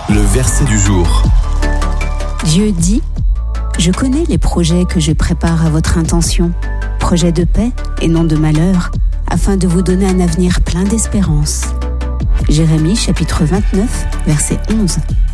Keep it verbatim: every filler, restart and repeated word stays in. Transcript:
Le verset du jour. Dieu dit : je connais les projets que je prépare à votre intention, projets de paix et non de malheur, afin de vous donner un avenir plein d'espérance. Jérémie chapitre vingt-neuf, verset onze.